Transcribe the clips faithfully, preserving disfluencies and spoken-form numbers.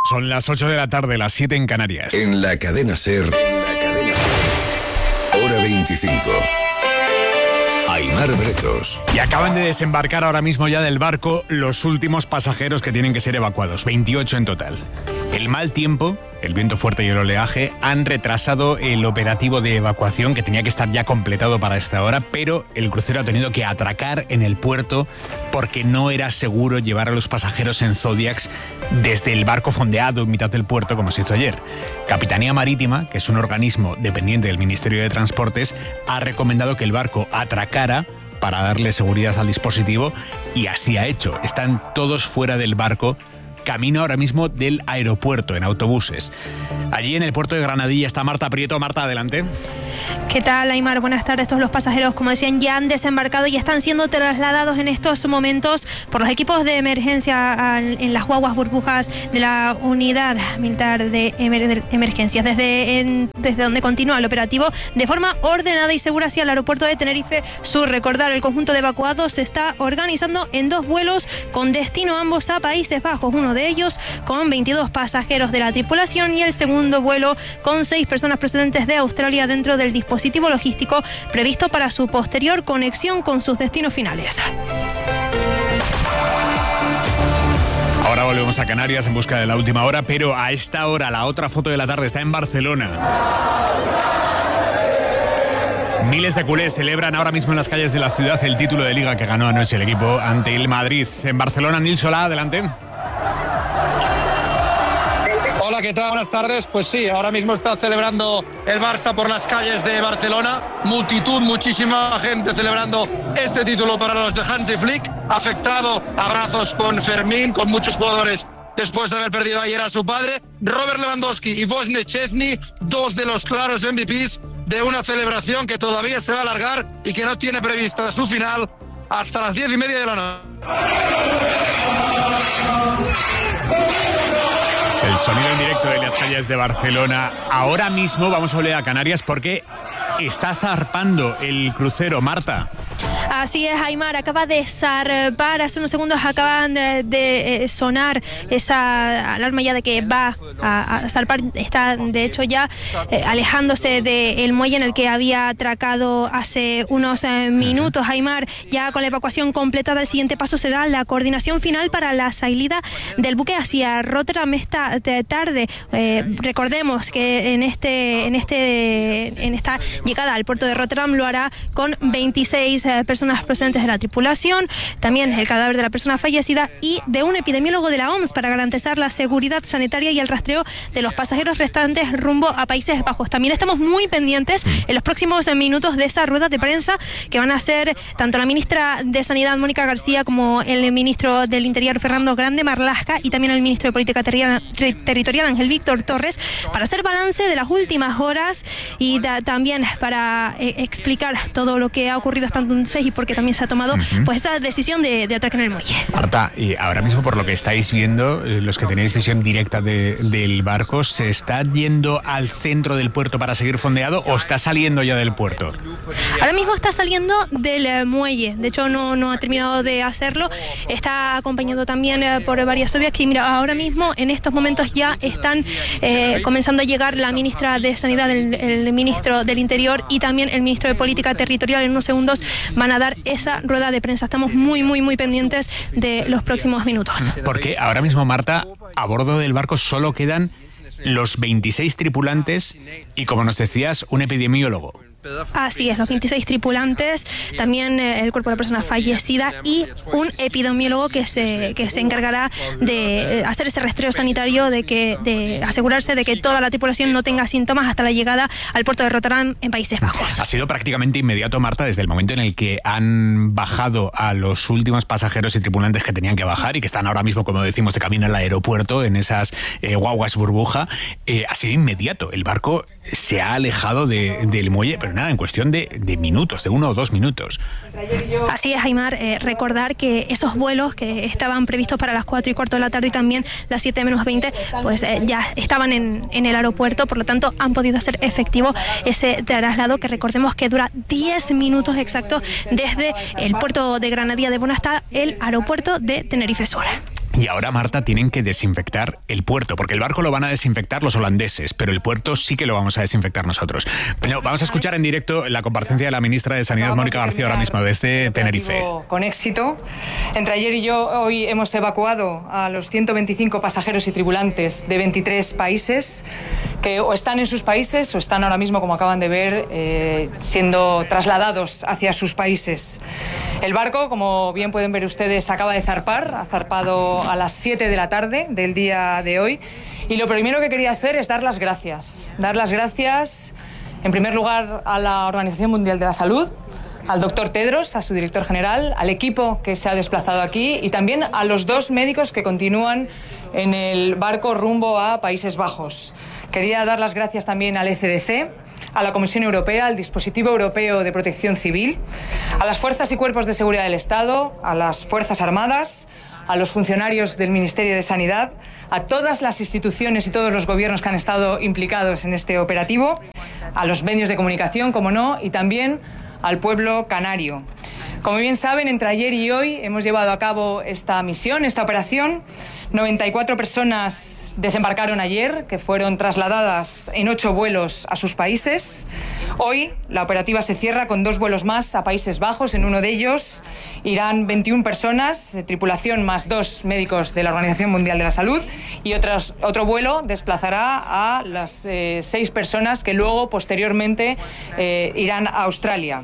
Son las ocho de la tarde, las siete en Canarias. En la cadena SER, en la cadena SER, hora veinticinco. Aimar Bretos. Y acaban de desembarcar ahora mismo ya del barco los últimos pasajeros que tienen que ser evacuados, veintiocho en total. El mal tiempo, el viento fuerte y el oleaje han retrasado el operativo de evacuación que tenía que estar ya completado para esta hora, pero el crucero ha tenido que atracar en el puerto porque no era seguro llevar a los pasajeros en Zodiacs desde el barco fondeado en mitad del puerto como se hizo ayer. Capitanía Marítima, que es un organismo dependiente del Ministerio de Transportes, ha recomendado que el barco atracara para darle seguridad al dispositivo y así ha hecho. Están todos fuera del barco, camino ahora mismo del aeropuerto en autobuses. Allí en el puerto de Granadilla está Marta Prieto. Marta, adelante. ¿Qué tal, Aimar? Buenas tardes. Todos los pasajeros, como decían, ya han desembarcado y están siendo trasladados en estos momentos por los equipos de emergencia en las guaguas burbujas de la unidad militar de emer- emergencias, desde, en, desde donde continúa el operativo de forma ordenada y segura hacia el aeropuerto de Tenerife Sur. Recordar, el conjunto de evacuados se está organizando en dos vuelos con destino ambos a Países Bajos, uno de ellos con veintidós pasajeros de la tripulación y el segundo vuelo con seis personas procedentes de Australia dentro del dispositivo logístico previsto para su posterior conexión con sus destinos finales. Ahora volvemos a Canarias en busca de la última hora, pero a esta hora la otra foto de la tarde está en Barcelona. Miles de culés celebran ahora mismo en las calles de la ciudad el título de Liga que ganó anoche el equipo ante el Madrid. En Barcelona, Nil Solá, adelante. Hola, ¿qué tal? Buenas tardes. Pues sí, ahora mismo está celebrando el Barça por las calles de Barcelona. Multitud, muchísima gente celebrando este título para los de Hansi Flick. Afectado, abrazos con Fermín, con muchos jugadores después de haber perdido ayer a su padre. Robert Lewandowski y Wojciech Szczesny, dos de los claros M V Ps de una celebración que todavía se va a alargar y que no tiene prevista su final hasta las diez y media de la noche. El sonido en directo de las calles de Barcelona. Ahora mismo vamos a volver a Canarias porque está zarpando el crucero, Marta. Así es, Aimar, acaba de zarpar, hace unos segundos acaban de, de eh, sonar esa alarma ya de que va a, a zarpar, está de hecho ya eh, alejándose del muelle en el que había atracado hace unos eh, minutos. Aimar, ya con la evacuación completada, el siguiente paso será la coordinación final para la salida del buque hacia Rotterdam esta tarde. Eh, recordemos que en este, en este, en esta llegada al puerto de Rotterdam lo hará con veintiséis eh, personas procedentes de la tripulación, también el cadáver de la persona fallecida y de un epidemiólogo de la O M S para garantizar la seguridad sanitaria y el rastreo de los pasajeros restantes rumbo a Países Bajos. También estamos muy pendientes en los próximos minutos de esa rueda de prensa que van a hacer tanto la ministra de Sanidad, Mónica García, como el ministro del Interior, Fernando Grande Marlaska, y también el ministro de Política Territorial, Ángel Víctor Torres, para hacer balance de las últimas horas y da, también para eh, explicar todo lo que ha ocurrido hasta entonces y porque también se ha tomado uh-huh. pues esa decisión de, de atracar en el muelle. Marta, y ahora mismo por lo que estáis viendo, eh, los que tenéis visión directa de, del barco, ¿se está yendo al centro del puerto para seguir fondeado o está saliendo ya del puerto? Ahora mismo está saliendo del eh, muelle, de hecho no, no ha terminado de hacerlo, está acompañado también eh, por varias Zodiacs y mira, ahora mismo en estos momentos ya están eh, comenzando a llegar la ministra de Sanidad, el, el ministro del Interior y también el ministro de Política Territorial. En unos segundos van a dar esa rueda de prensa. Estamos muy, muy, muy pendientes de los próximos minutos. Porque ahora mismo, Marta, a bordo del barco solo quedan los veintiséis tripulantes y, como nos decías, un epidemiólogo. Así es, los veintiséis tripulantes, también eh, el cuerpo de la persona fallecida y un epidemiólogo que se, que se encargará de eh, hacer ese rastreo sanitario, de que de asegurarse de que toda la tripulación no tenga síntomas hasta la llegada al puerto de Rotterdam en Países Bajos. Ha sido prácticamente inmediato, Marta, desde el momento en el que han bajado a los últimos pasajeros y tripulantes que tenían que bajar y que están ahora mismo, como decimos, de camino al aeropuerto en esas eh, guaguas burbuja. Eh, ha sido inmediato. El barco se ha alejado de, del muelle, pero nada, en cuestión de, de minutos, de uno o dos minutos. Así es, Aimar, eh, recordar que esos vuelos que estaban previstos para las cuatro y cuarto de la tarde y también las siete menos veinte, pues eh, ya estaban en, en el aeropuerto, por lo tanto han podido hacer efectivo ese traslado que recordemos que dura diez minutos exactos desde el puerto de Granadilla de Bona hasta el aeropuerto de Tenerife Sur. Y ahora, Marta, tienen que desinfectar el puerto, porque el barco lo van a desinfectar los holandeses, pero el puerto sí que lo vamos a desinfectar nosotros. Bueno, vamos a escuchar en directo la comparecencia de la ministra de Sanidad, Mónica García, ahora mismo desde Tenerife. Con éxito. Entre ayer y yo hoy hemos evacuado a los ciento veinticinco pasajeros y tripulantes de veintitrés países que o están en sus países o están ahora mismo, como acaban de ver, eh, siendo trasladados hacia sus países. El barco, como bien pueden ver ustedes, acaba de zarpar, ha zarpado a las siete de la tarde del día de hoy. Y lo primero que quería hacer es dar las gracias. Dar las gracias, en primer lugar, a la Organización Mundial de la Salud, al doctor Tedros, a su director general, al equipo que se ha desplazado aquí y también a los dos médicos que continúan en el barco rumbo a Países Bajos. Quería dar las gracias también al E C D C, a la Comisión Europea, al Dispositivo Europeo de Protección Civil, a las fuerzas y cuerpos de seguridad del Estado, a las Fuerzas Armadas, a los funcionarios del Ministerio de Sanidad, a todas las instituciones y todos los gobiernos que han estado implicados en este operativo, a los medios de comunicación, como no, y también al pueblo canario. Como bien saben, entre ayer y hoy hemos llevado a cabo esta misión, esta operación. noventa y cuatro personas desembarcaron ayer, que fueron trasladadas en ocho vuelos a sus países. Hoy la operativa se cierra con dos vuelos más a Países Bajos. En uno de ellos irán veintiuna personas, de tripulación más dos médicos de la Organización Mundial de la Salud, y otras, otro vuelo desplazará a las eh, seis personas que luego, posteriormente, eh, irán a Australia.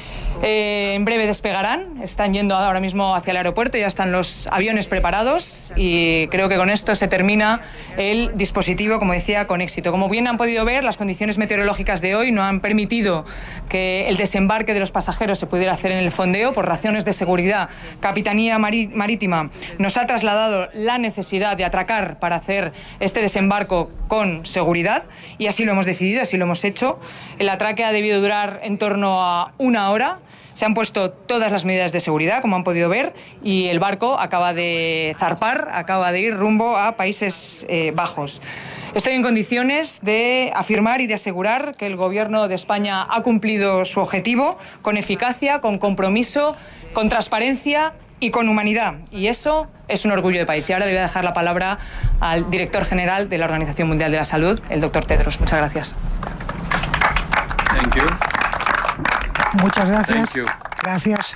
Eh, en breve despegarán, están yendo ahora mismo hacia el aeropuerto, ya están los aviones preparados y creo que con esto se termina el dispositivo, como decía, con éxito. Como bien han podido ver, las condiciones meteorológicas de hoy no han permitido que el desembarque de los pasajeros se pudiera hacer en el fondeo por razones de seguridad. Capitanía Marítima nos ha trasladado la necesidad de atracar para hacer este desembarco con seguridad y así lo hemos decidido, así lo hemos hecho. El atraque ha debido durar en torno a una hora. Se han puesto todas las medidas de seguridad, como han podido ver, y el barco acaba de zarpar, acaba de ir rumbo a Países eh, Bajos. Estoy en condiciones de afirmar y de asegurar que el Gobierno de España ha cumplido su objetivo con eficacia, con compromiso, con transparencia y con humanidad. Y eso es un orgullo de país. Y ahora le voy a dejar la palabra al director general de la Organización Mundial de la Salud, el doctor Tedros. Muchas gracias. Thank you. Muchas gracias. Thank you. Gracias.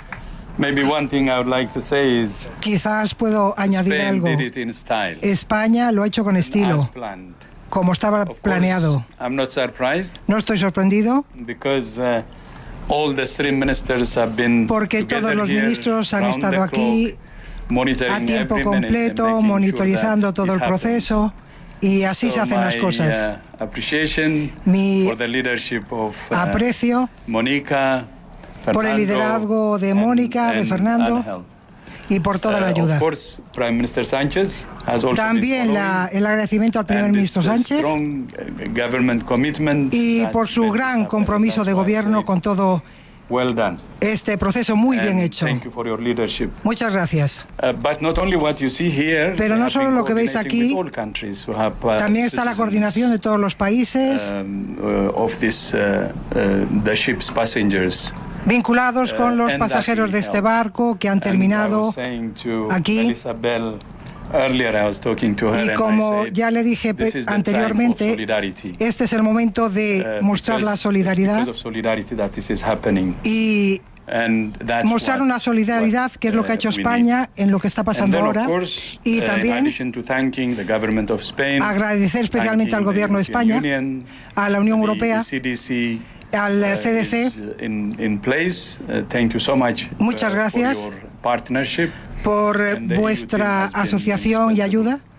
Maybe one thing I would like to say is Quizás puedo añadir Spain algo. did it in style, España lo ha hecho con as estilo, planned. como estaba Of planeado. course, I'm not surprised No estoy sorprendido because uh, all the three ministers have been porque together todos los here, ministros han round estado the aquí clock, monitoring a tiempo every minute and completo, making sure monitorizando that todo it el happens. proceso y así So se hacen las my, cosas. uh, appreciation Mi for the leadership of uh, aprecio Monica, por el liderazgo de Mónica, de Fernando y por toda la Uh, ayuda. of course, Prime Minister Sánchez has also También been la, el agradecimiento al primer and ministro it's a Sánchez strong, uh, government commitment y that por su made this gran happen. compromiso de That's why I gobierno say con todo well done. este proceso muy bien And hecho. Thank you for your leadership. Muchas gracias. Uh, but not only what you see here, Pero they no have solo been lo que veis coordinating aquí, with all countries who have, uh, También está la citizens, coordinación de todos los países um, uh, of this, uh, uh, the ship's passengers. vinculados con Uh, los and pasajeros that de will este help. barco que han And I terminado was saying to aquí. Melissa Bell earlier, I was talking to her y and como I said, ya le dije this is the anteriormente, time of solidarity. este es el momento de Uh, mostrar la because solidaridad it's because of solidarity that this is happening. y And that's mostrar what- una solidaridad what, que es lo que ha hecho uh, we España need. en lo que está And pasando then, of ahora course, y uh, in también addition to thanking the government of Spain, agradecer especialmente al thanking the gobierno de European España, Union, a la Unión the Europea, C D C, al uh, C D C. is, uh, in, in place. Uh, thank you so much uh, Muchas gracias for your partnership. por And the E U team vuestra has been asociación y indispensable. ayuda.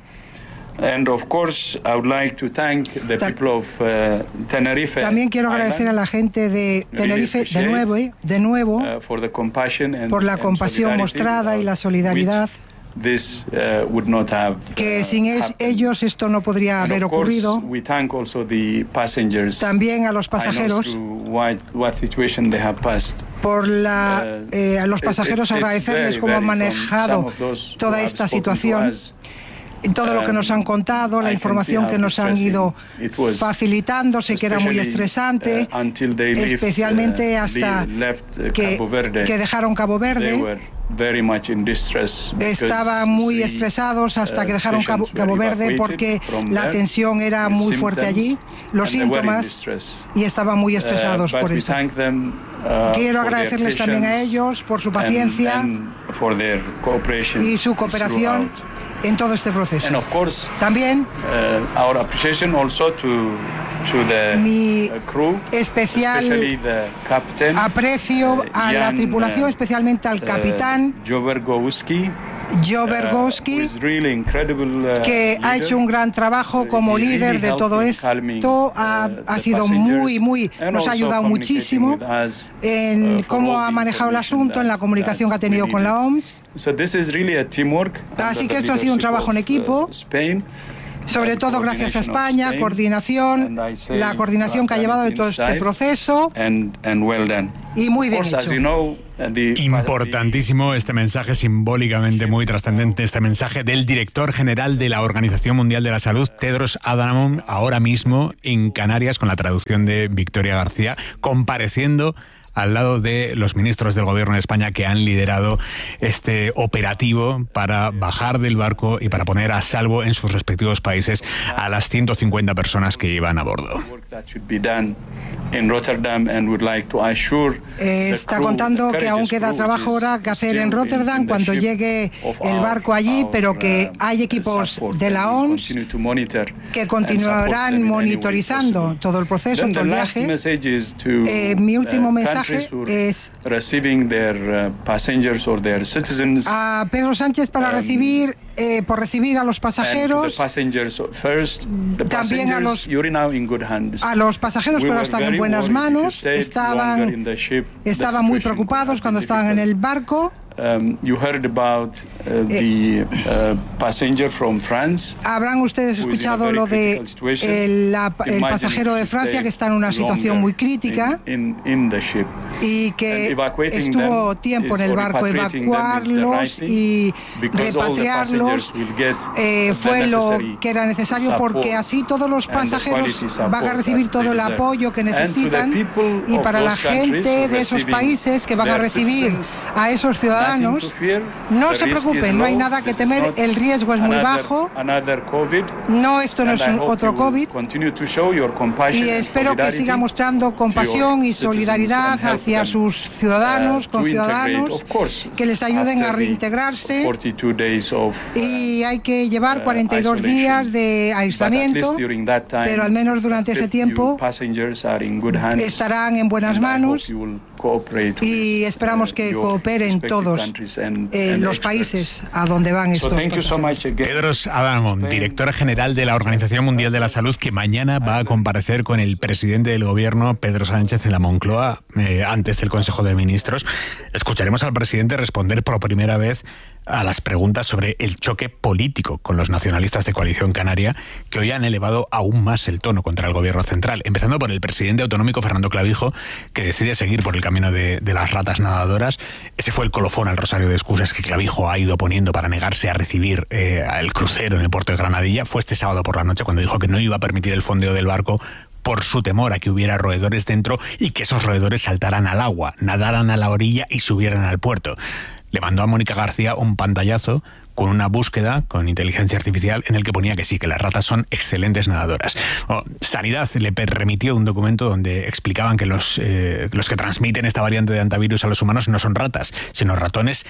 And of course, I would like to thank the Ta- people of uh, Tenerife. También quiero agradecer a Island, la gente de Tenerife de appreciate, nuevo, ¿eh? de nuevo uh, for the compassion and, por la and compasión solidarity mostrada y la without solidaridad, which this uh, would not have que uh, sin es- happened. ellos esto no podría And haber of course, ocurrido. we thank also the passengers. También a los I know pasajeros through what, what situation they have passed. por la, Uh, eh, a los it- pasajeros it's- it's agradecerles very, cómo han very from some manejado of those who toda have esta spoken to situación, us. todo lo que nos han contado, la I can información see que how nos han distressing ido it was, facilitando, sé que era muy especially, estresante, uh, until they left, especialmente uh, hasta le- left, uh, que, Cabo Verde. que dejaron Cabo They Verde. were Estaban muy estresados hasta que dejaron Cabo, Cabo Verde porque la tensión era muy fuerte allí, los síntomas, y estaban muy estresados por eso. Quiero agradecerles también a ellos por su paciencia y su cooperación en todo este proceso. También mi especial aprecio a la tripulación, especiamente al capitán Joe Bergowski, que ha hecho un gran trabajo como líder de todo esto. Ha, ha sido muy, muy, nos ha ayudado muchísimo en cómo ha manejado el asunto, en la comunicación que ha tenido con la O M S. Así que esto ha sido un trabajo en equipo. Sobre todo gracias a España, coordinación, la coordinación que ha llevado de todo este proceso, y muy bien hecho. Importantísimo este mensaje, simbólicamente muy trascendente, este mensaje del director general de la Organización Mundial de la Salud, Tedros Adhanom, ahora mismo en Canarias, con la traducción de Victoria García, compareciendo al lado de los ministros del Gobierno de España que han liderado este operativo para bajar del barco y para poner a salvo en sus respectivos países a las ciento cincuenta personas que iban a bordo. Eh, está contando que aún queda trabajo ahora que hacer en Rotterdam cuando llegue el barco allí, pero que hay equipos de la O M S que continuarán monitorizando todo el proceso, todo el viaje. Eh, mi último mensaje es a Pedro Sánchez para recibir eh, por recibir a los pasajeros, también a los a los pasajeros que ahora están en buenas manos. Estaban estaban muy preocupados cuando estaban en el barco. Um, you heard about uh, the uh, passenger from France. Habrán ustedes escuchado lo de el, la, el pasajero de Francia que está en una situación muy crítica in, in, in the ship. Y que estuvo tiempo en el barco. Evacuarlos y repatriarlos eh, fue lo que era necesario, porque así todos los pasajeros van a recibir todo el apoyo que necesitan, y para la gente de esos países que van a recibir a esos ciudadanos, no se preocupen, no hay nada que temer, el riesgo es muy bajo. No, esto no es un otro COVID. Y espero que siga mostrando compasión y solidaridad hacia sus ciudadanos, conciudadanos, que les ayuden a reintegrarse. Y hay que llevar cuarenta y dos días de aislamiento, pero al menos durante ese tiempo estarán en buenas manos, y esperamos que cooperen todos eh, los países a donde van estos pasajeros. Tedros Adhanom, director general de la Organización Mundial de la Salud, que mañana va a comparecer con el presidente del gobierno, Pedro Sánchez, en la Moncloa, eh, antes del Consejo de Ministros. Escucharemos al presidente responder por primera vez a las preguntas sobre el choque político con los nacionalistas de Coalición Canaria, que hoy han elevado aún más el tono contra el gobierno central, empezando por el presidente autonómico Fernando Clavijo, que decide seguir por el camino de, de las ratas nadadoras. Ese fue el colofón al rosario de excusas que Clavijo ha ido poniendo para negarse a recibir eh, el crucero en el puerto de Granadilla. Fue este sábado por la noche cuando dijo que no iba a permitir el fondeo del barco por su temor a que hubiera roedores dentro y que esos roedores saltaran al agua, nadaran a la orilla y subieran al puerto. Le mandó a Mónica García un pantallazo con una búsqueda con inteligencia artificial en el que ponía que sí, que las ratas son excelentes nadadoras. Oh, Sanidad le remitió un documento donde explicaban que los, eh, los que transmiten esta variante de antivirus a los humanos no son ratas, sino ratones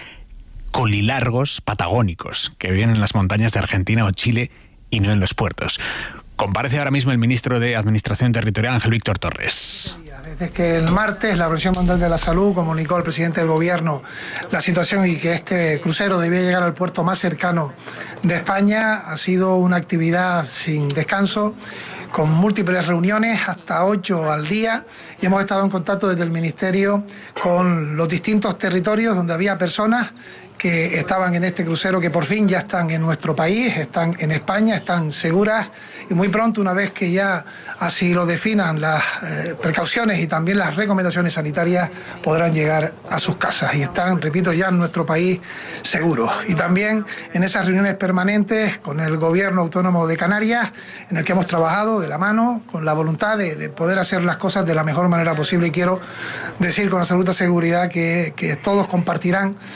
colilargos patagónicos que viven en las montañas de Argentina o Chile y no en los puertos. Comparece ahora mismo el ministro de Administración Territorial, Ángel Víctor Torres. Desde que el martes la Organización Mundial de la Salud comunicó al presidente del gobierno la situación y que este crucero debía llegar al puerto más cercano de España, ha sido una actividad sin descanso, con múltiples reuniones, hasta ocho al día, y hemos estado en contacto desde el Ministerio con los distintos territorios donde había personas que estaban en este crucero, que por fin ya están en nuestro país, están en España, están seguras, y muy pronto, una vez que ya así lo definan las eh, precauciones y también las recomendaciones sanitarias, podrán llegar a sus casas y están, repito, ya en nuestro país seguros. Y también en esas reuniones permanentes con el Gobierno Autónomo de Canarias, en el que hemos trabajado de la mano, con la voluntad de, de poder hacer las cosas de la mejor manera posible, y quiero decir con absoluta seguridad que, que todos compartirán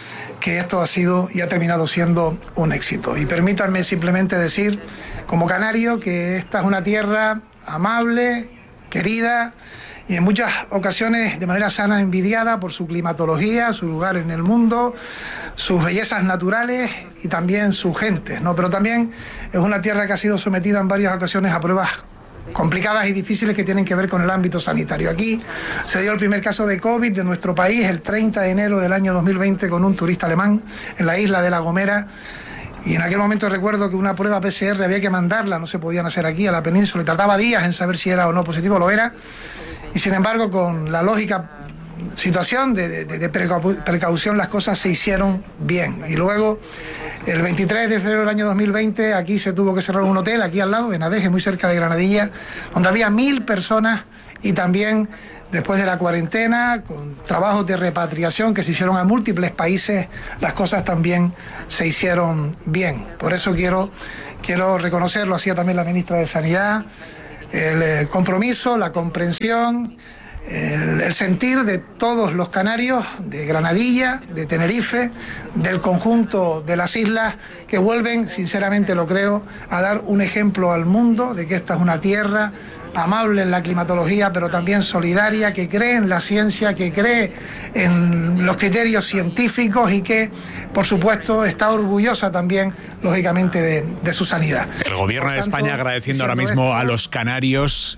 que esto ha sido y ha terminado siendo un éxito. Y permítanme simplemente decir, como canario, que esta es una tierra amable, querida, y en muchas ocasiones de manera sana envidiada por su climatología, su lugar en el mundo, sus bellezas naturales y también sus gentes, ¿no? Pero también es una tierra que ha sido sometida en varias ocasiones a pruebas complicadas y difíciles que tienen que ver con el ámbito sanitario. Aquí se dio el primer caso de COVID de nuestro país el treinta de enero del año dos mil veinte con un turista alemán en la isla de La Gomera. Y en aquel momento recuerdo que una prueba P C R había que mandarla, no se podían hacer aquí a la península y tardaba días en saber si era o no positivo, lo era. Y sin embargo, con la lógica situación de, de, de precaución, las cosas se hicieron bien. Y luego, el veintitrés de febrero del año dos mil veinte, aquí se tuvo que cerrar un hotel, aquí al lado, en Adeje, muy cerca de Granadilla, donde había mil personas y también, después de la cuarentena, con trabajos de repatriación que se hicieron a múltiples países, las cosas también se hicieron bien. Por eso quiero, quiero reconocer, lo hacía también la ministra de Sanidad, el compromiso, la comprensión, el, el sentir de todos los canarios, de Granadilla, de Tenerife, del conjunto de las islas, que vuelven, sinceramente lo creo, a dar un ejemplo al mundo de que esta es una tierra amable en la climatología, pero también solidaria, que cree en la ciencia, que cree en los criterios científicos y que, por supuesto, está orgullosa también, lógicamente, de, de su sanidad. El gobierno de España agradeciendo ahora mismo esto, a los canarios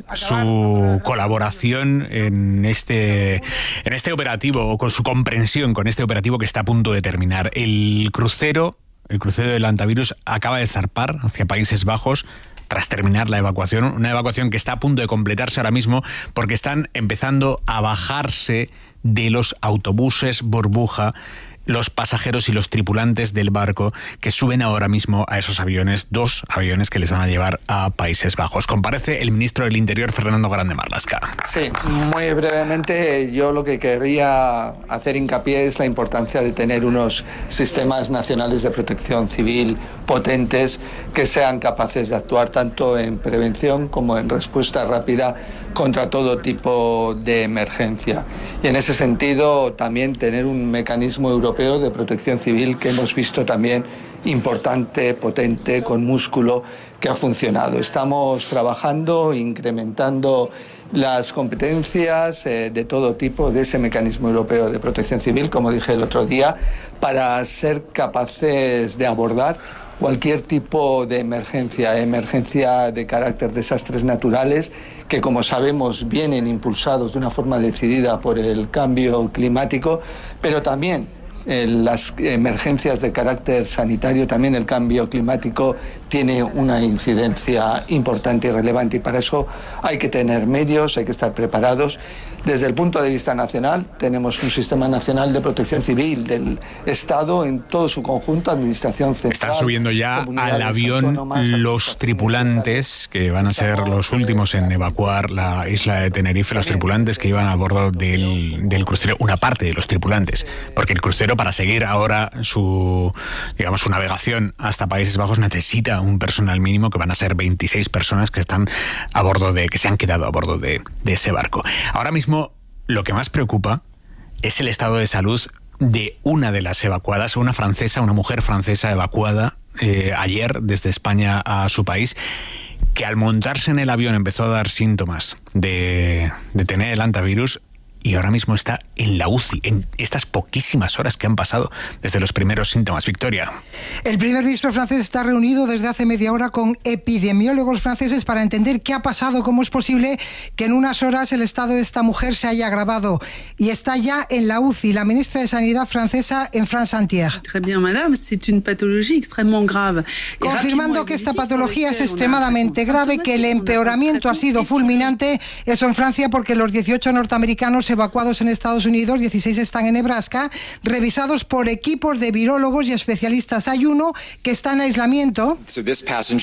su colaboración en este, en este operativo, o con su comprensión con este operativo que está a punto de terminar. El crucero, el crucero del Antavirus acaba de zarpar hacia Países Bajos tras terminar la evacuación, una evacuación que está a punto de completarse ahora mismo porque están empezando a bajarse de los autobuses burbuja los pasajeros y los tripulantes del barco que suben ahora mismo a esos aviones, dos aviones que les van a llevar a Países Bajos. Comparece el ministro del Interior, Fernando Grande Marlaska. Sí, muy brevemente, yo lo que querría hacer hincapié es la importancia de tener unos sistemas nacionales de protección civil potentes que sean capaces de actuar tanto en prevención como en respuesta rápida contra todo tipo de emergencia. Y en ese sentido también tener un mecanismo europeo de protección civil que hemos visto también importante, potente, con músculo, que ha funcionado. Estamos trabajando, incrementando las competencias eh, de todo tipo de ese mecanismo europeo de protección civil, como dije el otro día, para ser capaces de abordar cualquier tipo de emergencia, emergencia de carácter desastres naturales, que como sabemos vienen impulsados de una forma decidida por el cambio climático, pero también eh, las emergencias de carácter sanitario, también el cambio climático tiene una incidencia importante y relevante, y para eso hay que tener medios, hay que estar preparados. Desde el punto de vista nacional, tenemos un sistema nacional de protección civil del Estado en todo su conjunto, administración central. Están subiendo ya al avión los tripulantes, que van a ser los últimos en evacuar la isla de Tenerife, los tripulantes que iban a bordo del, del crucero, una parte de los tripulantes, porque el crucero, para seguir ahora su, digamos, su navegación hasta Países Bajos, necesita un personal mínimo, que van a ser veintiséis personas que están a bordo de, que se han quedado a bordo de, de ese barco. Ahora mismo, lo que más preocupa es el estado de salud de una de las evacuadas, una francesa, una mujer francesa evacuada eh, ayer desde España a su país, que al montarse en el avión empezó a dar síntomas de, de tener el hantavirus, y ahora mismo está en la U C I, en estas poquísimas horas que han pasado desde los primeros síntomas. Victoria. El primer ministro francés está reunido desde hace media hora con epidemiólogos franceses para entender qué ha pasado, cómo es posible que en unas horas el estado de esta mujer se haya agravado. Y está ya en la U C I la ministra de Sanidad francesa en France Inter. Très bien, madame, c'est une pathologie extrêmement grave. Confirmando que esta patología es extremadamente grave, que el empeoramiento ha sido fulminante. Eso en Francia, porque los dieciocho norteamericanos se evacuados en Estados Unidos, dieciséis están en Nebraska, revisados por equipos de virólogos y especialistas. Hay uno que está en aislamiento. Dice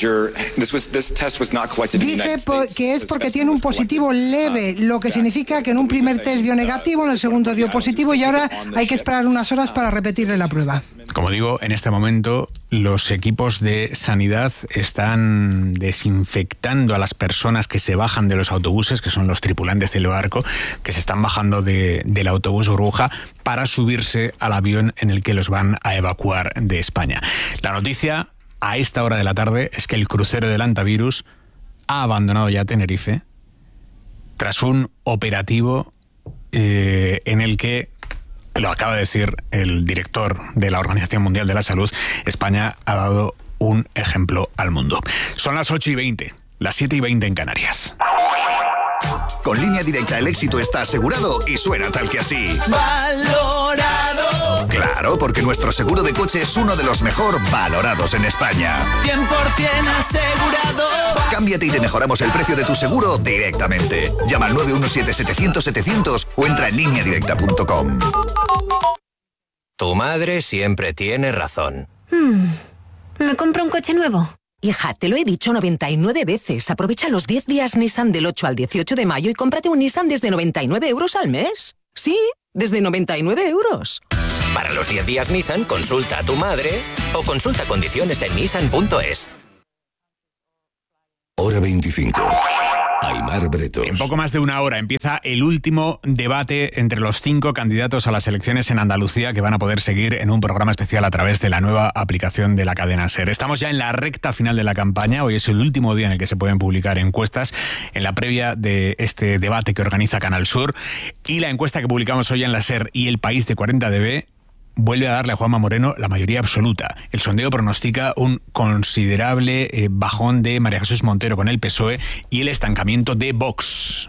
que es porque tiene un positivo leve, lo que significa que en un primer test dio negativo, en el segundo dio positivo, y ahora hay que esperar unas horas para repetirle la prueba. Como digo, en este momento los equipos de sanidad están desinfectando a las personas que se bajan de los autobuses, que son los tripulantes del barco, que se están bajando de, del autobús burbuja para subirse al avión en el que los van a evacuar de España. La noticia a esta hora de la tarde es que el crucero del Antivirus ha abandonado ya Tenerife tras un operativo eh, en el que, lo acaba de decir el director de la Organización Mundial de la Salud, España ha dado un ejemplo al mundo. Son las ocho y veinte, las siete y veinte en Canarias. Con Línea Directa el éxito está asegurado y suena tal que así. ¡Valorado! Claro, porque nuestro seguro de coche es uno de los mejor valorados en España. cien por ciento asegurado. Cámbiate y te mejoramos el precio de tu seguro directamente. Llama al nueve uno siete, setecientos, setecientos o entra en línea directa punto com. Tu madre siempre tiene razón. Hmm. ¿Me compro un coche nuevo? Hija, te lo he dicho noventa y nueve veces. Aprovecha los diez días Nissan del ocho al dieciocho de mayo y cómprate un Nissan desde noventa y nueve euros al mes. Sí, desde noventa y nueve euros. Para los diez días Nissan, consulta a tu madre o consulta condiciones en nissan punto es. Hora veinticinco. Aimar Bretos. En poco más de una hora empieza el último debate entre los cinco candidatos a las elecciones en Andalucía que van a poder seguir en un programa especial a través de la nueva aplicación de la cadena SER. Estamos ya en la recta final de la campaña. Hoy es el último día en el que se pueden publicar encuestas en la previa de este debate que organiza Canal Sur. Y la encuesta que publicamos hoy en la SER y El País de cuarenta D B vuelve a darle a Juanma Moreno la mayoría absoluta. El sondeo pronostica un considerable eh, bajón de María Jesús Montero con el P S O E y el estancamiento de Vox.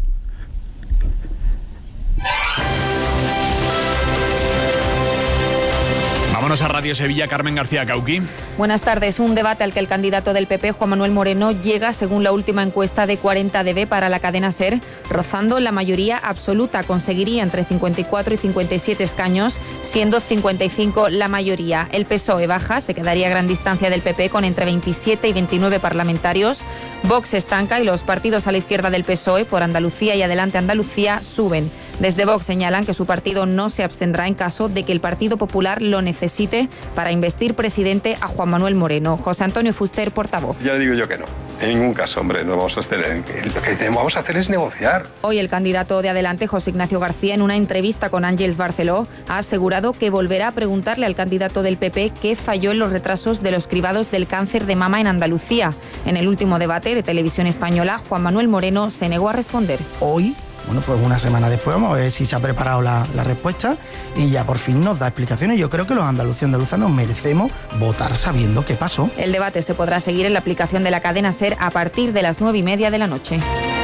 Vámonos a Radio Sevilla, Carmen García Cauqui. Buenas tardes. Un debate al que el candidato del P P, Juan Manuel Moreno, llega según la última encuesta de cuarenta D B para la cadena SER, rozando la mayoría absoluta. Conseguiría entre cincuenta y cuatro y cincuenta y siete escaños, siendo cincuenta y cinco la mayoría. El P S O E baja, se quedaría a gran distancia del P P con entre veintisiete y veintinueve parlamentarios. Vox estanca y los partidos a la izquierda del P S O E, por Andalucía y Adelante Andalucía, suben. Desde Vox señalan que su partido no se abstendrá en caso de que el Partido Popular lo necesite para investir presidente a Juan Manuel Moreno. José Antonio Fuster, portavoz. Ya digo yo que no. En ningún caso, hombre, no vamos a hacer. Lo que vamos a hacer es negociar. Hoy el candidato de Adelante, José Ignacio García, en una entrevista con Ángels Barceló, ha asegurado que volverá a preguntarle al candidato del P P qué falló en los retrasos de los cribados del cáncer de mama en Andalucía. En el último debate de Televisión Española, Juan Manuel Moreno se negó a responder. Hoy, bueno, pues una semana después vamos a ver si se ha preparado la, la respuesta y ya por fin nos da explicaciones. Yo creo que los andaluces y andaluzas nos merecemos votar sabiendo qué pasó. El debate se podrá seguir en la aplicación de la cadena SER a partir de las nueve y media de la noche.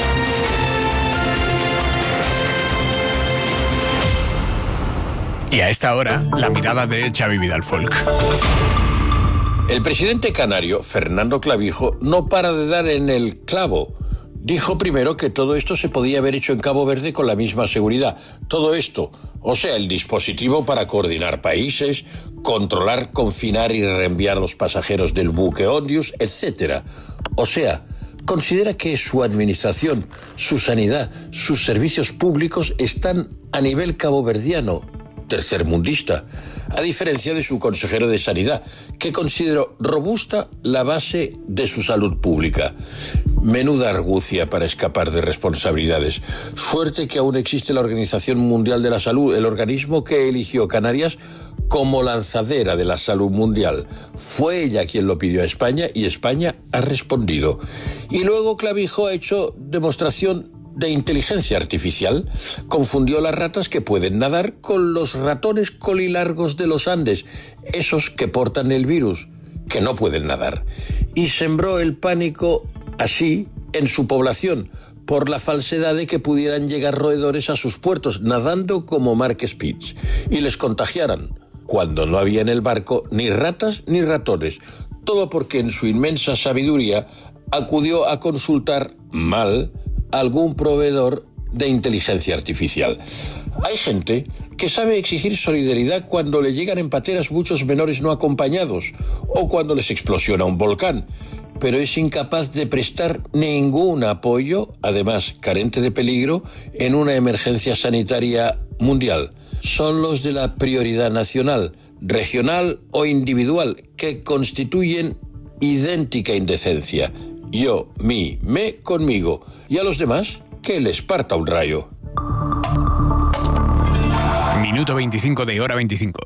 Y a esta hora, la mirada de Xavi Vidal Folk. El presidente canario, Fernando Clavijo, no para de dar en el clavo. Dijo primero que todo esto se podía haber hecho en Cabo Verde con la misma seguridad. Todo esto, o sea, el dispositivo para coordinar países, controlar, confinar y reenviar a los pasajeros del buque Ondius, etcétera. O sea, considera que su administración, su sanidad, sus servicios públicos están a nivel caboverdiano, tercermundista, a diferencia de su consejero de Sanidad, que consideró robusta la base de su salud pública. Menuda argucia para escapar de responsabilidades. Suerte que aún existe la Organización Mundial de la Salud, el organismo que eligió Canarias como lanzadera de la salud mundial. Fue ella quien lo pidió a España y España ha respondido. Y luego Clavijo ha hecho demostración de inteligencia artificial. Confundió las ratas que pueden nadar con los ratones colilargos de los Andes, esos que portan el virus, que no pueden nadar. Y sembró el pánico así en su población, por la falsedad de que pudieran llegar roedores a sus puertos, nadando como Mark Spitz, y les contagiaran, cuando no había en el barco ni ratas ni ratones. Todo porque en su inmensa sabiduría acudió a consultar mal algún proveedor de inteligencia artificial. Hay gente que sabe exigir solidaridad cuando le llegan en pateras muchos menores no acompañados o cuando les explosiona un volcán, pero es incapaz de prestar ningún apoyo, además carente de peligro, en una emergencia sanitaria mundial. Son los de la prioridad nacional, regional o individual, que constituyen idéntica indecencia. Yo, mí, me, conmigo. Y a los demás, que les parta un rayo. Minuto veinticinco de Hora veinticinco.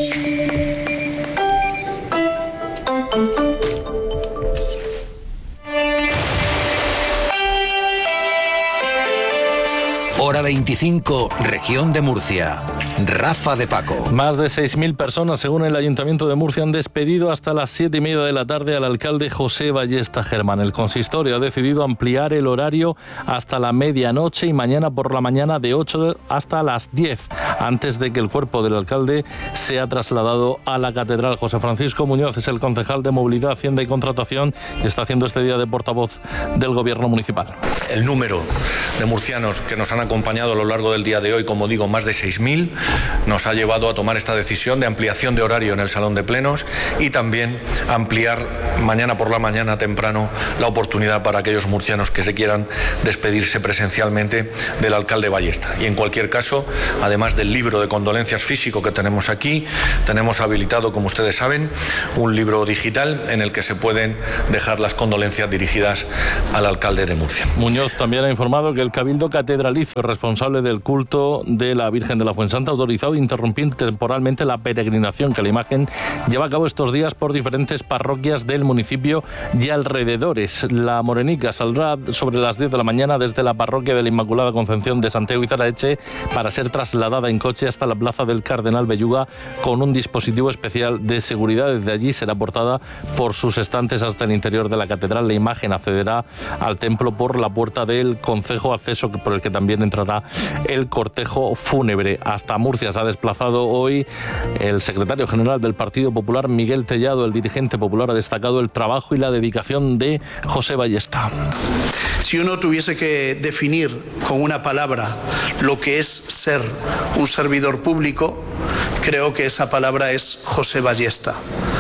Hora veinticinco, Región de Murcia. Rafa de Paco. Más de seis mil personas, según el Ayuntamiento de Murcia, han despedido hasta las siete y media de la tarde al alcalde José Ballesta Germán. El consistorio ha decidido ampliar el horario hasta la medianoche y mañana por la mañana de ocho hasta las diez, antes de que el cuerpo del alcalde sea trasladado a la catedral. José Francisco Muñoz es el concejal de Movilidad, Hacienda y Contratación y está haciendo este día de portavoz del Gobierno municipal. El número de murcianos que nos han acompañado a lo largo del día de hoy, como digo, más de seis mil, nos ha llevado a tomar esta decisión de ampliación de horario en el Salón de Plenos y también ampliar mañana por la mañana temprano la oportunidad para aquellos murcianos que se quieran despedirse presencialmente del alcalde Ballesta. Y en cualquier caso, además del libro de condolencias físico que tenemos aquí, tenemos habilitado, como ustedes saben, un libro digital en el que se pueden dejar las condolencias dirigidas al alcalde de Murcia. Muñoz también ha informado que el Cabildo Catedralicio, responsable del culto de la Virgen de la Fuensanta, ha autorizado interrumpir temporalmente la peregrinación que la imagen lleva a cabo estos días por diferentes parroquias del municipio y alrededores. La morenica saldrá sobre las diez de la mañana desde la parroquia de la Inmaculada Concepción de Santiago y Zaraeche para ser trasladada en coche hasta la plaza del Cardenal Belluga con un dispositivo especial de seguridad. Desde allí será portada por sus estantes hasta el interior de la catedral. La imagen accederá al templo por la puerta del concejo, acceso por el que también entrará el cortejo fúnebre. Hasta Murcia se ha desplazado hoy el secretario general del Partido Popular, Miguel Tellado. El dirigente popular ha destacado el trabajo y la dedicación de José Ballesta. Si uno tuviese que definir con una palabra lo que es ser un servidor público, creo que esa palabra es José Ballesta.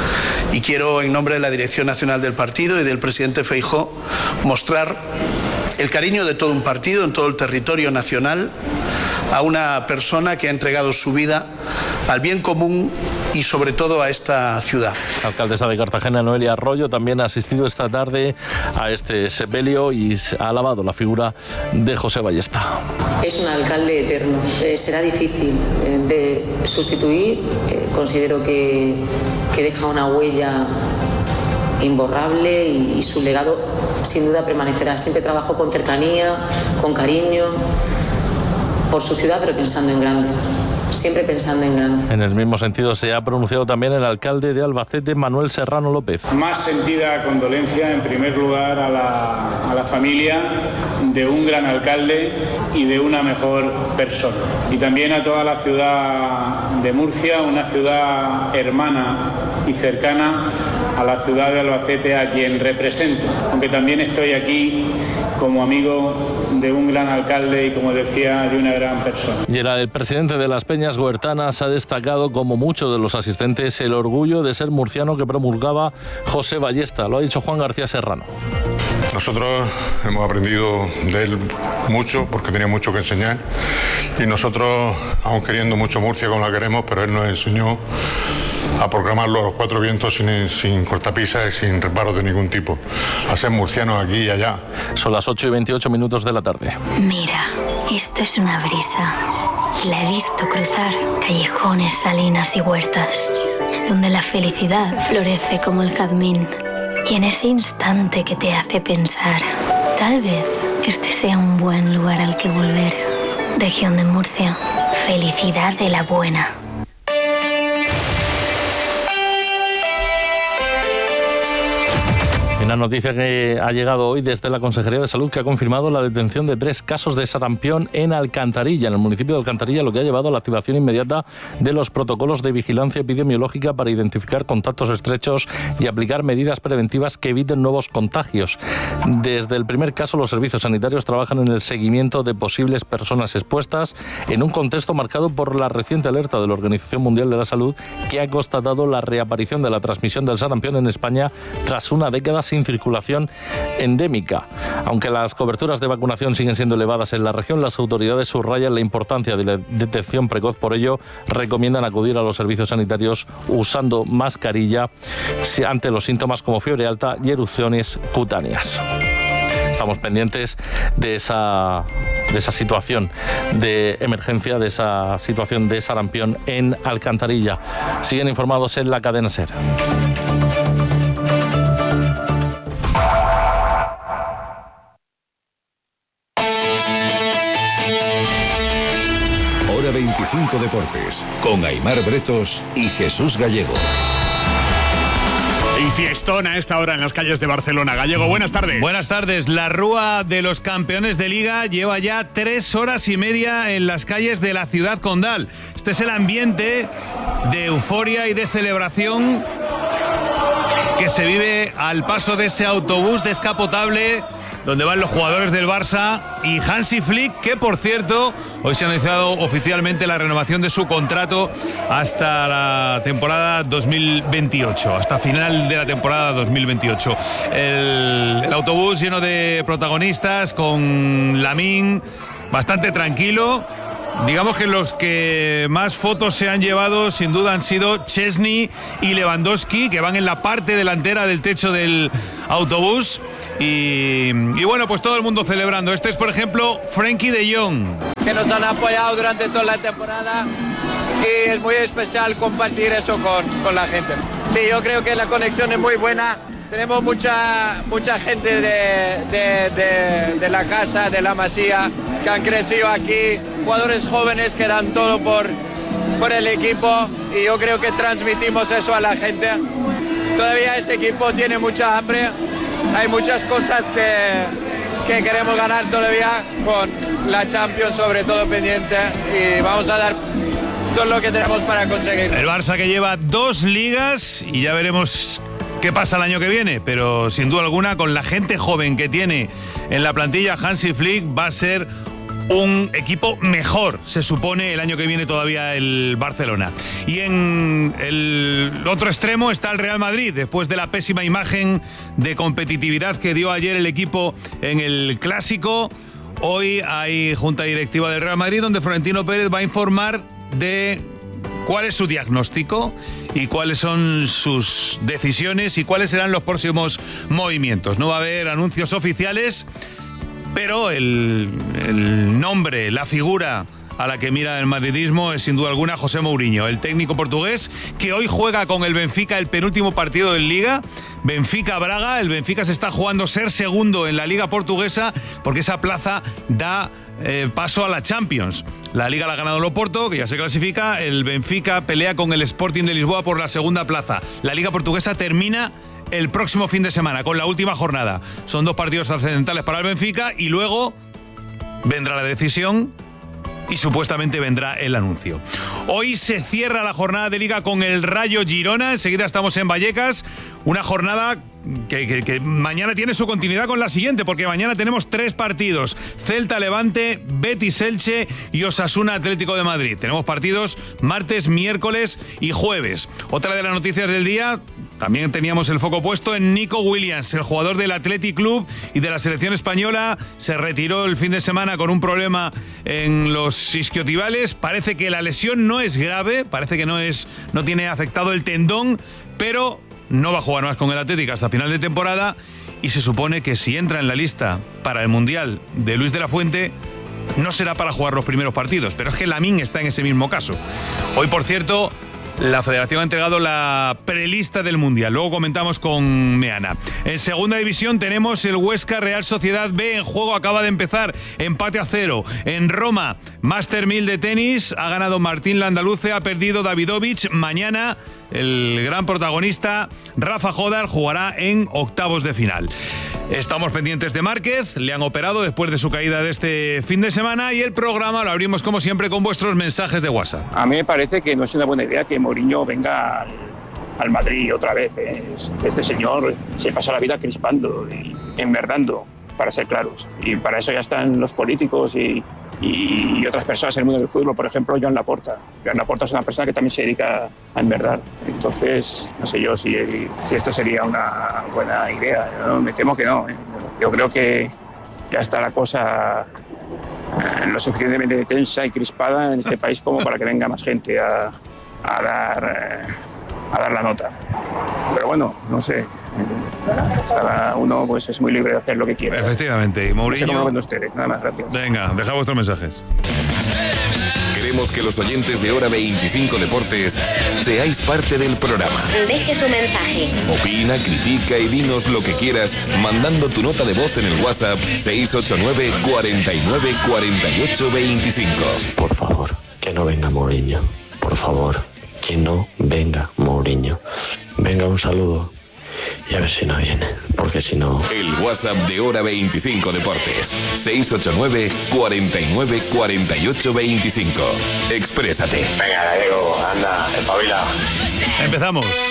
Y quiero, en nombre de la Dirección Nacional del Partido y del presidente Feijóo, mostrar el cariño de todo un partido en todo el territorio nacional a una persona que ha entregado su vida al bien común y sobre todo a esta ciudad. La alcaldesa de Cartagena, Noelia Arroyo, también ha asistido esta tarde a este sepelio y ha alabado la figura de José Ballesta. Es un alcalde eterno, eh, será difícil eh, de sustituir, eh, considero que, que deja una huella imborrable y, y su legado sin duda permanecerá. Siempre trabajó con cercanía, con cariño, por su ciudad, pero pensando en grande. Siempre pensando en grande. En el mismo sentido se ha pronunciado también el alcalde de Albacete, Manuel Serrano López. Más sentida condolencia, en primer lugar, a la, a la familia de un gran alcalde y de una mejor persona. Y también a toda la ciudad de Murcia, una ciudad hermana y cercana a la ciudad de Albacete, a quien represento, aunque también estoy aquí como amigo de un gran alcalde y, como decía, de una gran persona. Y el, el presidente de las Peñas Huertanas ha destacado, como muchos de los asistentes, el orgullo de ser murciano que promulgaba José Ballesta. Lo ha dicho Juan García Serrano. Nosotros hemos aprendido de él mucho, porque tenía mucho que enseñar, y nosotros, aun queriendo mucho Murcia como la queremos, pero él nos enseñó a proclamarlo a los cuatro vientos sin, sin cortapisas y sin reparos de ningún tipo, a ser murcianos aquí y allá. Son las ocho y veintiocho minutos de la tarde. Mira, esto es una brisa. La he visto cruzar callejones, salinas y huertas, donde la felicidad florece como el jazmín. Y en ese instante que te hace pensar, tal vez este sea un buen lugar al que volver. Región de Murcia, felicidad de la buena. Una noticia que ha llegado hoy desde la Consejería de Salud, que ha confirmado la detención de tres casos de sarampión en Alcantarilla, en el municipio de Alcantarilla, lo que ha llevado a la activación inmediata de los protocolos de vigilancia epidemiológica para identificar contactos estrechos y aplicar medidas preventivas que eviten nuevos contagios. Desde el primer caso, los servicios sanitarios trabajan en el seguimiento de posibles personas expuestas en un contexto marcado por la reciente alerta de la Organización Mundial de la Salud, que ha constatado la reaparición de la transmisión del sarampión en España tras una década sin sin circulación endémica. Aunque las coberturas de vacunación siguen siendo elevadas en la región, las autoridades subrayan la importancia de la detección precoz. Por ello, recomiendan acudir a los servicios sanitarios usando mascarilla ante los síntomas como fiebre alta y erupciones cutáneas. Estamos pendientes de esa, de esa situación de emergencia, de esa situación de sarampión en Alcantarilla. Siguen informados en la cadena SER. Hora veinticinco Deportes, con Aimar Bretos y Jesús Gallego. Y fiestón a esta hora en las calles de Barcelona. Gallego, buenas tardes. Buenas tardes. La Rúa de los Campeones de Liga lleva ya tres horas y media en las calles de la ciudad condal. Este es el ambiente de euforia y de celebración que se vive al paso de ese autobús descapotable donde van los jugadores del Barça y Hansi Flick, que por cierto hoy se ha anunciado oficialmente la renovación de su contrato hasta la temporada dos mil veintiocho, hasta final de la temporada dos mil veintiocho. El, el autobús lleno de protagonistas, con Lamine bastante tranquilo. Digamos que los que más fotos se han llevado sin duda han sido Chesney y Lewandowski, que van en la parte delantera del techo del autobús. Y, y bueno, pues todo el mundo celebrando. Este es, por ejemplo, Frenkie de Jong. Que nos han apoyado durante toda la temporada y es muy especial compartir eso con, con la gente. Sí, yo creo que la conexión es muy buena. Tenemos mucha, mucha gente de, de, de, de la casa, de la Masía, que han crecido aquí, jugadores jóvenes que dan todo por, por el equipo y yo creo que transmitimos eso a la gente. Todavía ese equipo tiene mucha hambre. Hay muchas cosas que, que queremos ganar todavía, con la Champions sobre todo pendiente, y vamos a dar todo lo que tenemos para conseguir. El Barça que lleva dos ligas y ya veremos qué pasa el año que viene, pero sin duda alguna con la gente joven que tiene en la plantilla Hansi Flick va a ser un equipo mejor, se supone, el año que viene todavía el Barcelona. Y en el otro extremo está el Real Madrid, después de la pésima imagen de competitividad que dio ayer el equipo en el Clásico. Hoy hay junta directiva del Real Madrid donde Florentino Pérez va a informar de cuál es su diagnóstico y cuáles son sus decisiones y cuáles serán los próximos movimientos. No va a haber anuncios oficiales, pero el, el nombre, la figura a la que mira el madridismo es sin duda alguna José Mourinho, el técnico portugués que hoy juega con el Benfica el penúltimo partido de Liga. Benfica-Braga, el Benfica se está jugando ser segundo en la Liga portuguesa porque esa plaza da eh, paso a la Champions. La Liga la ha ganado el Oporto, que ya se clasifica. El Benfica pelea con el Sporting de Lisboa por la segunda plaza. La Liga portuguesa termina el próximo fin de semana con la última jornada. Son dos partidos trascendentales para el Benfica y luego vendrá la decisión y supuestamente vendrá el anuncio. Hoy se cierra la jornada de Liga con el Rayo Girona. Enseguida estamos en Vallecas. Una jornada que, que, que mañana tiene su continuidad con la siguiente, porque mañana tenemos tres partidos: Celta Levante, Betis Elche y Osasuna Atlético de Madrid. Tenemos partidos martes, miércoles y jueves. Otra de las noticias del día, también teníamos el foco puesto en Nico Williams, el jugador del Athletic Club y de la selección española. Se retiró el fin de semana con un problema en los isquiotibales. Parece que la lesión no es grave, parece que no es, no tiene afectado el tendón, pero no va a jugar más con el Athletic hasta final de temporada y se supone que si entra en la lista para el Mundial de Luis de la Fuente no será para jugar los primeros partidos, pero es que Lamine está en ese mismo caso. Hoy, por cierto, la Federación ha entregado la prelista del Mundial. Luego comentamos con Meana. En segunda división tenemos el Huesca Real Sociedad B en juego. Acaba de empezar. Empate a cero. En Roma, Master mil de tenis. Ha ganado Martín Landaluce. Ha perdido Davidovich. Mañana el gran protagonista, Rafa Jodar, jugará en octavos de final. Estamos pendientes de Márquez, le han operado después de su caída de este fin de semana y el programa lo abrimos como siempre con vuestros mensajes de WhatsApp. A mí me parece que no es una buena idea que Mourinho venga al, al Madrid otra vez. Este señor se pasa la vida crispando y enmerdando. para ser claros. Y para eso ya están los políticos y, y, y otras personas en el mundo del fútbol. Por ejemplo, Joan Laporta. Joan Laporta es una persona que también se dedica a enverdar. Entonces, no sé yo si, si esto sería una buena idea, ¿no? Me temo que no, ¿eh? Yo creo que ya está la cosa eh, lo suficientemente tensa y crispada en este país como para que venga más gente a, a dar... Eh, a dar la nota. Pero bueno, no sé. Cada uno pues es muy libre de hacer lo que quiera. Efectivamente. Y Mourinho... No sé cómo lo ven ustedes. Nada más, gracias. Venga, deja vuestros mensajes. Queremos que los oyentes de Hora veinticinco Deportes seáis parte del programa. Deje tu mensaje. Opina, critica y dinos lo que quieras mandando tu nota de voz en el WhatsApp seis ocho nueve, cuarenta y nueve, cuarenta y ocho, veinticinco. Por favor, que no venga Mourinho. Por favor, que no venga Mourinho. Venga, un saludo. Y a ver si no viene, porque si no... El WhatsApp de Hora veinticinco Deportes. seis ocho nueve, cuarenta y nueve, cuarenta y ocho, veinticinco. Exprésate. Venga, Gallego, anda, espabila. Empezamos.